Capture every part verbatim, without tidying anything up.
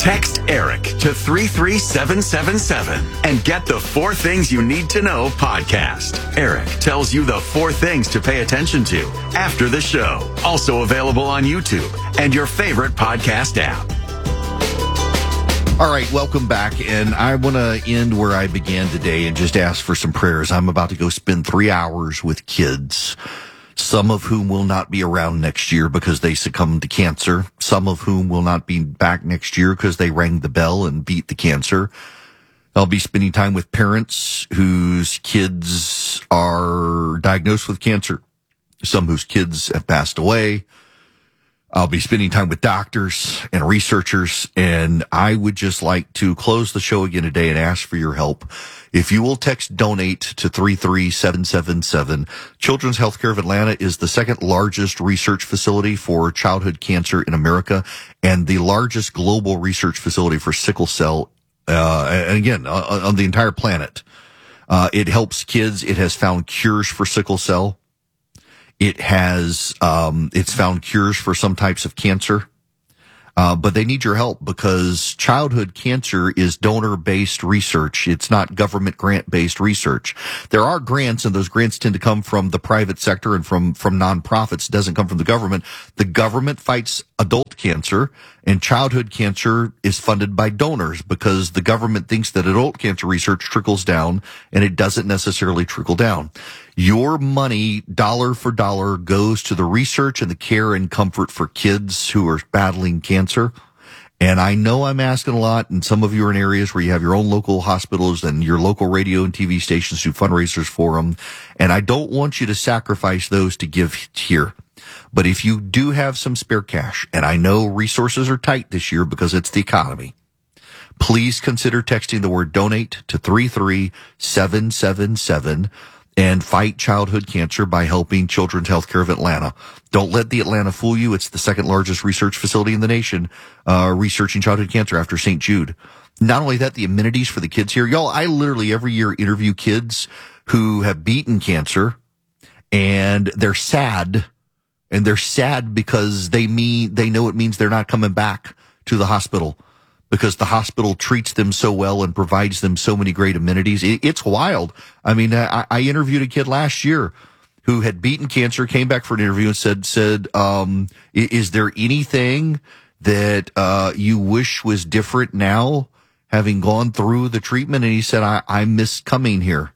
Text ERIC to three three seven seven seven and get the Four Things You Need to Know podcast. ERIC tells you the four things to pay attention to after the show. Also available on YouTube and your favorite podcast app. All right, welcome back. And I want to end where I began today and just ask for some prayers. I'm about to go spend three hours with kids, some of whom will not be around next year because they succumbed to cancer, some of whom will not be back next year because they rang the bell and beat the cancer. I'll be spending time with parents whose kids are diagnosed with cancer, some whose kids have passed away. I'll be spending time with doctors and researchers, and I would just like to close the show again today and ask for your help. If you will text donate to three three seven seven seven, Children's Healthcare of Atlanta is the second largest research facility for childhood cancer in America and the largest global research facility for sickle cell, uh, and again, on, on the entire planet. Uh, it helps kids. It has found cures for sickle cell. It has, um, it's found cures for some types of cancer. Uh, but they need your help because childhood cancer is donor-based research. It's not government grant-based research. There are grants, and those grants tend to come from the private sector and from, from nonprofits. It doesn't come from the government. The government fights adult cancer, and childhood cancer is funded by donors because the government thinks that adult cancer research trickles down, and it doesn't necessarily trickle down. Your money, dollar for dollar, goes to the research and the care and comfort for kids who are battling cancer. And I know I'm asking a lot, and some of you are in areas where you have your own local hospitals and your local radio and T V stations do fundraisers for them. And I don't want you to sacrifice those to give here. But if you do have some spare cash, and I know resources are tight this year because it's the economy, please consider texting the word donate to three three seven seven seven. And fight childhood cancer by helping Children's Healthcare of Atlanta. Don't let the Atlanta fool you. It's the second largest research facility in the nation, uh, researching childhood cancer after Saint Jude. Not only that, the amenities for the kids here. Y'all, I literally every year interview kids who have beaten cancer and they're sad. And they're sad because they mean, they know it means they're not coming back to the hospital, because the hospital treats them so well and provides them so many great amenities. It's wild. I mean, I, I interviewed a kid last year who had beaten cancer, came back for an interview and said, said, um, is there anything that, uh, you wish was different now, having gone through the treatment? And he said, I, I miss coming here.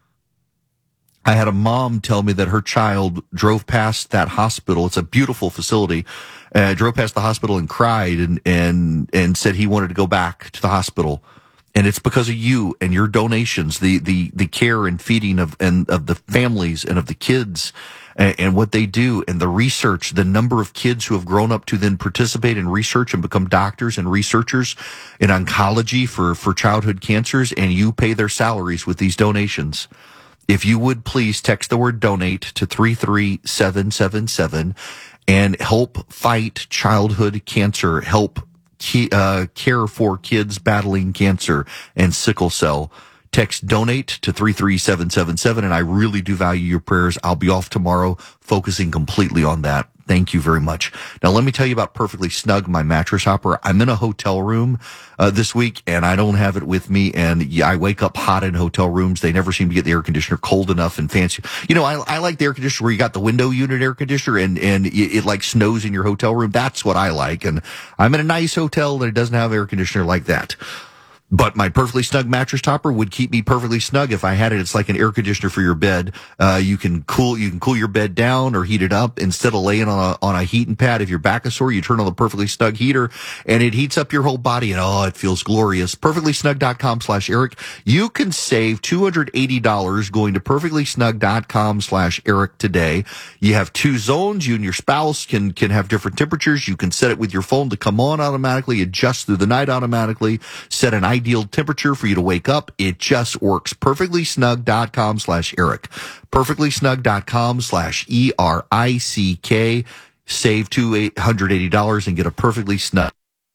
I had a mom tell me that her child drove past that hospital. It's a beautiful facility. Uh, drove past the hospital and cried and, and, and said he wanted to go back to the hospital. And it's because of you and your donations, the, the, the care and feeding of, and of the families and of the kids and, and what they do and the research, the number of kids who have grown up to then participate in research and become doctors and researchers in oncology for, for childhood cancers. And you pay their salaries with these donations. If you would please text the word donate to three three seven seven seven and help fight childhood cancer, help ke- uh, care for kids battling cancer and sickle cell. Text donate to three three seven seven seven, and I really do value your prayers. I'll be off tomorrow focusing completely on that. Thank you very much. Now, let me tell you about Perfectly Snug, my mattress hopper. I'm in a hotel room uh, this week, and I don't have it with me, and yeah, I wake up hot in hotel rooms. They never seem to get the air conditioner cold enough and fancy. You know, I, I like the air conditioner where you got the window unit air conditioner, and, and it, it like snows in your hotel room. That's what I like, and I'm in a nice hotel that doesn't have air conditioner like that. But my Perfectly Snug mattress topper would keep me perfectly snug if I had it. It's like an air conditioner for your bed. Uh, you can cool, you can cool your bed down or heat it up instead of laying on a, on a heating pad. If your back is sore, you turn on the Perfectly Snug heater and it heats up your whole body and oh, it feels glorious. perfectly snug dot com slash Eric. You can save two hundred eighty dollars going to perfectly snug dot com slash Eric today. You have two zones. You and your spouse can, can have different temperatures. You can set it with your phone to come on automatically, adjust through the night automatically, set an ideal temperature for you to wake up. It just works. perfectly snug dot com slash Eric. perfectly snug dot com slash E R I C K. Save two hundred eighty dollars and get a Perfectly Snug.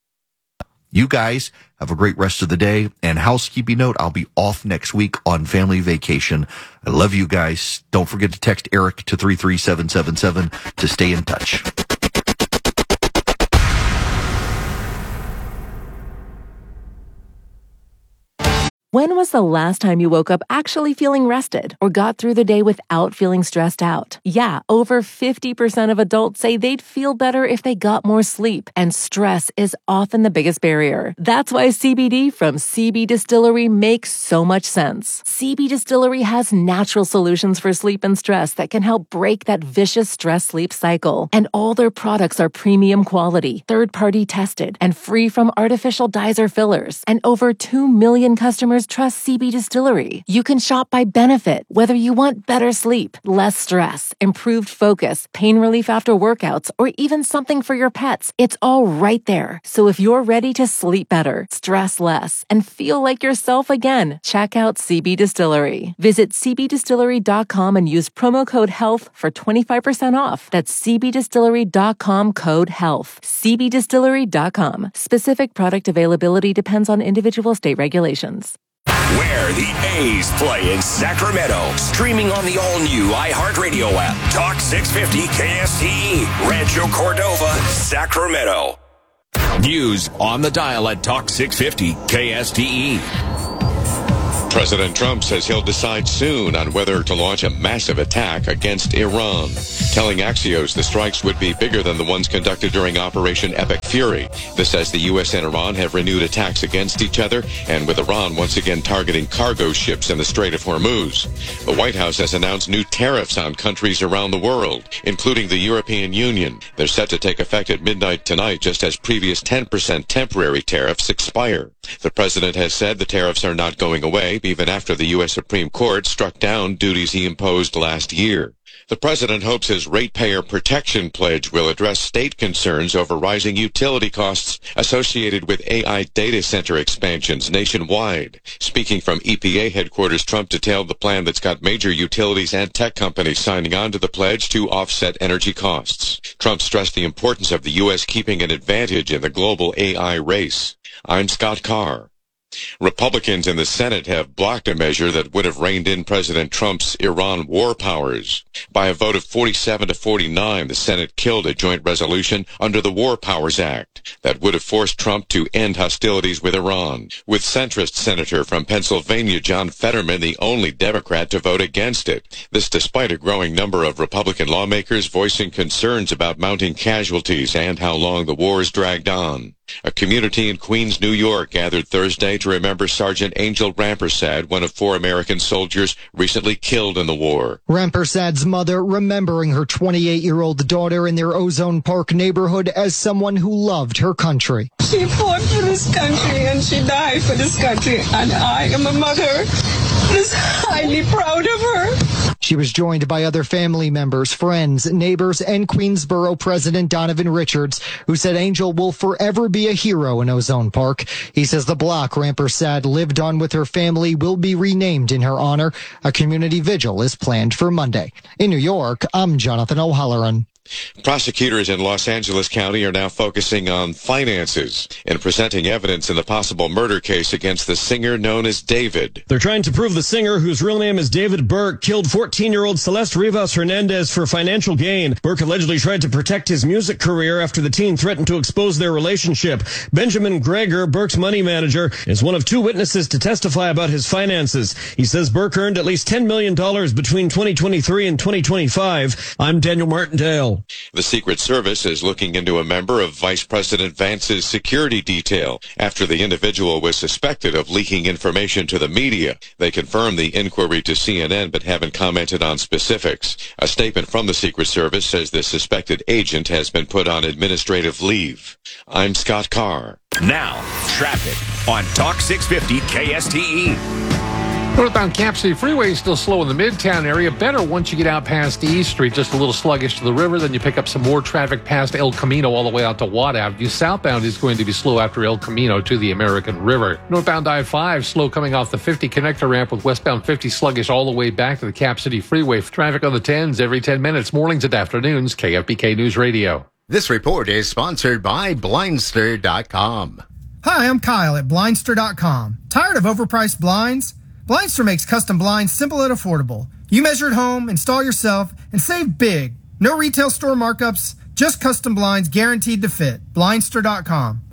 You guys have a great rest of the day. And housekeeping note, I'll be off next week on family vacation. I love you guys. Don't forget to text Eric to three three seven seven seven to stay in touch. When was the last time you woke up actually feeling rested or got through the day without feeling stressed out? Yeah, over fifty percent of adults say they'd feel better if they got more sleep, and stress is often the biggest barrier. That's why C B D from C B Distillery makes so much sense. C B Distillery has natural solutions for sleep and stress that can help break that vicious stress-sleep cycle. And all their products are premium quality, third-party tested, and free from artificial dyes or fillers. And over two million customers trust C B Distillery. You can shop by benefit, whether you want better sleep, less stress, improved focus, pain relief after workouts, or even something for your pets. It's all right there. So if you're ready to sleep better, stress less, and feel like yourself again, check out C B Distillery. Visit c b distillery dot com and use promo code HEALTH for twenty-five percent off. That's c b distillery dot com code HEALTH. c b distillery dot com. Specific product availability depends on individual state regulations. Where the A's play in Sacramento. Streaming on the all-new iHeartRadio app. Talk six fifty K S T E. Rancho Cordova, Sacramento. News on the dial at Talk six fifty K S T E. President Trump says he'll decide soon on whether to launch a massive attack against Iran, telling Axios the strikes would be bigger than the ones conducted during Operation Epic Fury. This as the U S and Iran have renewed attacks against each other, and with Iran once again targeting cargo ships in the Strait of Hormuz. The White House has announced new tariffs on countries around the world, including the European Union. They're set to take effect at midnight tonight, just as previous ten percent temporary tariffs expire. The president has said the tariffs are not going away, even after the U S Supreme Court struck down duties he imposed last year. The president hopes his ratepayer protection pledge will address state concerns over rising utility costs associated with A I data center expansions nationwide. Speaking from E P A headquarters, Trump detailed the plan that's got major utilities and tech companies signing on to the pledge to offset energy costs. Trump stressed the importance of the U S keeping an advantage in the global A I race. I'm Scott Carr. Republicans in the Senate have blocked a measure that would have reined in President Trump's Iran war powers. By a vote of forty-seven to forty-nine, the Senate killed a joint resolution under the War Powers Act that would have forced Trump to end hostilities with Iran, with centrist senator from Pennsylvania John Fetterman the only Democrat to vote against it. This despite a growing number of Republican lawmakers voicing concerns about mounting casualties and how long the wars dragged on. A community in Queens, New York gathered Thursday to remember Sergeant Angel Rampersad, one of four American soldiers recently killed in the war. Rampersad's mother remembering her twenty-eight-year-old daughter in their Ozone Park neighborhood as someone who loved her country. She fought for this country and she died for this country, and I am a mother that is highly proud of her. She was joined by other family members, friends, neighbors, and Queensboro President Donovan Richards, who said Angel will forever be a hero in Ozone Park. He says the block Rampersad lived on with her family will be renamed in her honor. A community vigil is planned for Monday. In New York, I'm Jonathan O'Halloran. Prosecutors in Los Angeles County are now focusing on finances and presenting evidence in the possible murder case against the singer known as David. They're trying to prove the singer, whose real name is David Burke, killed fourteen-year-old Celeste Rivas Hernandez for financial gain. Burke allegedly tried to protect his music career after the teen threatened to expose their relationship. Benjamin Greger, Burke's money manager, is one of two witnesses to testify about his finances. He says Burke earned at least ten million dollars between twenty twenty-three and twenty twenty-five. I'm Daniel Martindale. The Secret Service is looking into a member of Vice President Vance's security detail after the individual was suspected of leaking information to the media. They confirmed the inquiry to C N N but haven't commented on specifics. A statement from the Secret Service says the suspected agent has been put on administrative leave. I'm Scott Carr. Now, traffic on Talk six fifty K S T E. Northbound Camp City Freeway is still slow in the Midtown area. Better once you get out past East Street, just a little sluggish to the river. Then you pick up some more traffic past El Camino all the way out to Watt Avenue. Southbound is going to be slow after El Camino to the American River. Northbound I five slow coming off the fifty connector ramp, with westbound fifty sluggish all the way back to the Cap City Freeway. Traffic on the tens every ten minutes, mornings and afternoons. K F B K News Radio. This report is sponsored by Blindster dot com. Hi, I'm Kyle at Blindster dot com. Tired of overpriced blinds? Blindster makes custom blinds simple and affordable. You measure at home, install yourself, and save big. No retail store markups, just custom blinds guaranteed to fit. Blindster dot com.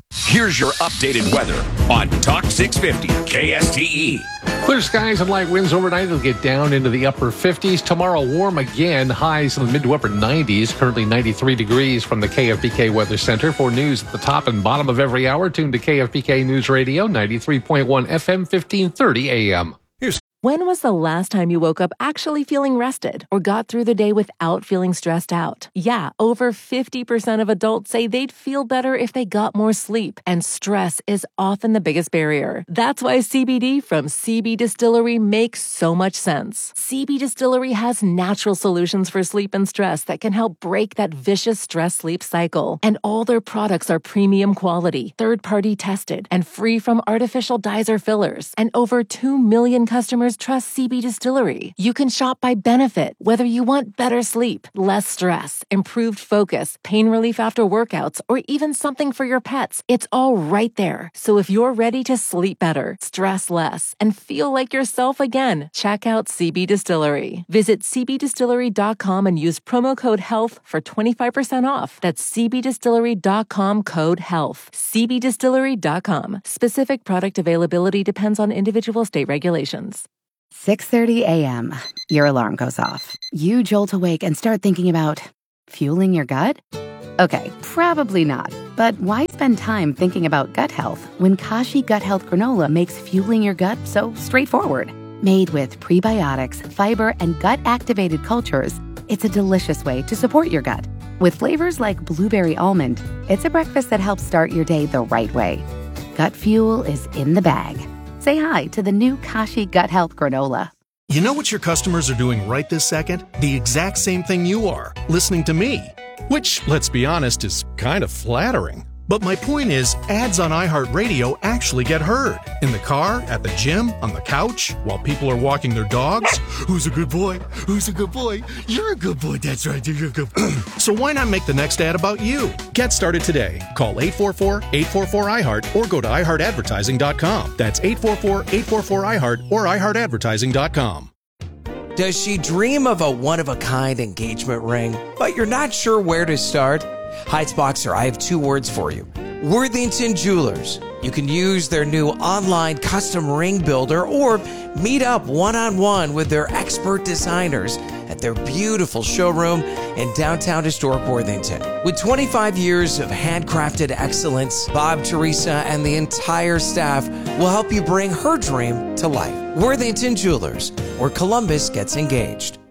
Here's your updated weather on Talk six fifty K S T E. Clear skies and light winds overnight. It'll get down into the upper fifties. Tomorrow, warm again. Highs in the mid to upper nineties. Currently ninety-three degrees from the K F B K Weather Center. For news at the top and bottom of every hour, tune to K F B K News Radio, ninety-three point one F M, fifteen thirty A M. Here's When was the last time you woke up actually feeling rested or got through the day without feeling stressed out? Yeah, over fifty percent of adults say they'd feel better if they got more sleep, and stress is often the biggest barrier. That's why C B D from C B Distillery makes so much sense. C B Distillery has natural solutions for sleep and stress that can help break that vicious stress-sleep cycle. And all their products are premium quality, third-party tested, and free from artificial dyes or fillers. And over two million customers trust C B Distillery. You can shop by benefit, whether you want better sleep, less stress, improved focus, pain relief after workouts, or even something for your pets. It's all right there. So if you're ready to sleep better, stress less, and feel like yourself again, check out C B Distillery. Visit C B distillery dot com and use promo code HEALTH for twenty-five percent off. That's C B distillery dot com code HEALTH. C B distillery dot com. Specific product availability depends on individual state regulations. six thirty a.m. Your alarm goes off. You jolt awake and start thinking about fueling your gut? Okay, probably not. But why spend time thinking about gut health when Kashi Gut Health Granola makes fueling your gut so straightforward? Made with prebiotics, fiber, and gut-activated cultures, it's a delicious way to support your gut. With flavors like blueberry almond, it's a breakfast that helps start your day the right way. Gut fuel is in the bag. Say hi to the new Kashi Gut Health Granola. You know what your customers are doing right this second? The exact same thing you are, listening to me. Which, let's be honest, is kind of flattering. But my point is, ads on iHeartRadio actually get heard. In the car, at the gym, on the couch, while people are walking their dogs. Who's a good boy? Who's a good boy? You're a good boy, that's right, you're a good boy. So why not make the next ad about you? Get started today. Call eight four four, eight four four, I heart or go to i heart advertising dot com. That's eight four four, eight four four, I heart or i heart advertising dot com. Does she dream of a one-of-a-kind engagement ring, but you're not sure where to start? Heights Boxer, I have two words for you. Worthington Jewelers. You can use their new online custom ring builder or meet up one-on-one with their expert designers at their beautiful showroom in downtown historic Worthington. With twenty-five years of handcrafted excellence, Bob, Teresa, and the entire staff will help you bring her dream to life. Worthington Jewelers, where Columbus gets engaged.